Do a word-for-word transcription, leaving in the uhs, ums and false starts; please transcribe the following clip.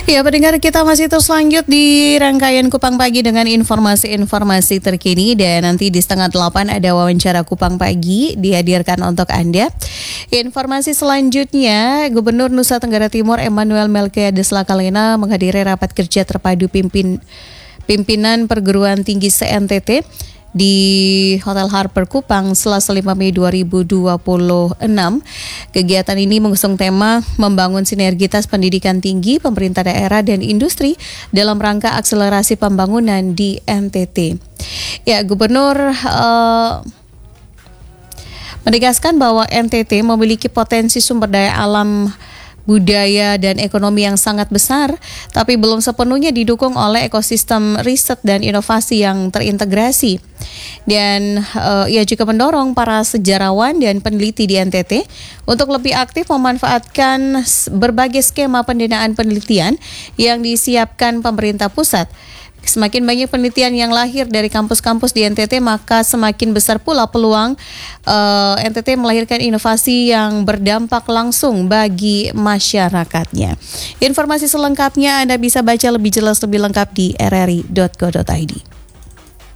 Ya, pendengar, kita masih terus lanjut di rangkaian Kupang Pagi dengan informasi-informasi terkini, dan nanti di setengah delapan ada wawancara Kupang Pagi dihadirkan untuk Anda. Informasi selanjutnya, Gubernur Nusa Tenggara Timur Emmanuel Melkiades Lakalena menghadiri rapat kerja terpadu pimpin pimpinan perguruan tinggi se-N T T di Hotel Harper Kupang Selasa lima Mei dua ribu dua puluh enam. Kegiatan ini mengusung tema membangun sinergitas pendidikan tinggi, pemerintah daerah dan industri dalam rangka akselerasi pembangunan di N T T. Ya, Gubernur uh, menegaskan bahwa N T T memiliki potensi sumber daya alam, budaya dan ekonomi yang sangat besar, tapi belum sepenuhnya didukung oleh ekosistem riset dan inovasi yang terintegrasi. Dan uh, ia juga mendorong para sejarawan dan peneliti di N T T untuk lebih aktif memanfaatkan berbagai skema pendanaan penelitian yang disiapkan pemerintah pusat. Semakin banyak penelitian yang lahir dari kampus-kampus di N T T, maka semakin besar pula peluang uh, N T T melahirkan inovasi yang berdampak langsung bagi masyarakatnya. Informasi selengkapnya Anda bisa baca lebih jelas lebih lengkap di r r i dot co dot i d.